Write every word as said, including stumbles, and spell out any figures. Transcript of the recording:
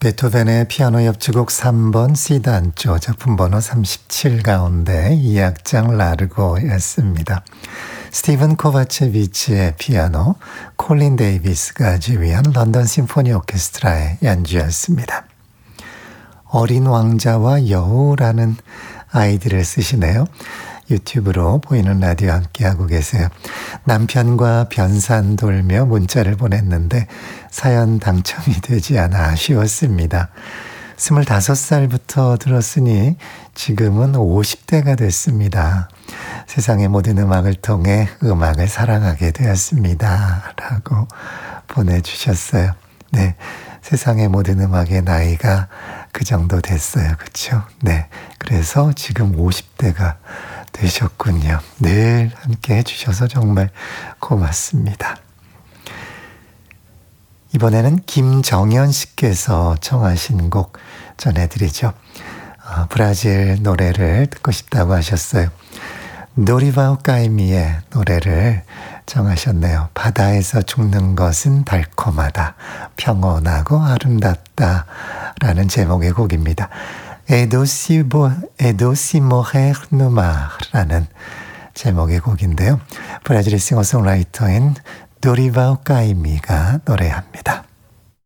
베토벤의 피아노 협주곡 삼 번 C단조 작품 번호 삼십칠 가운데 이 악장 라르고였습니다. 스티븐 코바체비치의 피아노, 콜린 데이비스가 지휘한 런던 심포니 오케스트라의 연주였습니다. 어린 왕자와 여우라는 아이디를 쓰시네요. 유튜브로 보이는 라디오 함께하고 계세요. 남편과 변산 돌며 문자를 보냈는데 사연 당첨이 되지 않아 아쉬웠습니다. 스물다섯 살부터 들었으니 지금은 오십 대가 됐습니다. 세상의 모든 음악을 통해 음악을 사랑하게 되었습니다. 라고 보내주셨어요. 네, 세상의 모든 음악의 나이가 그 정도 됐어요. 그렇죠? 네, 그래서 지금 오십 대가 되셨군요. 늘 함께 해주셔서 정말 고맙습니다. 이번에는 김정현 씨께서 청하신 곡 전해드리죠. 어, 브라질 노래를 듣고 싶다고 하셨어요. 노리바우 까이미의 노래를 정하셨네요. 바다에서 죽는 것은 달콤하다, 평온하고 아름답다 라는 제목의 곡입니다. 에도시 에도시 모헤르 누마라는 제목의 곡인데요. 브라질의 싱어송라이터인 도리바우 까이미가 노래합니다.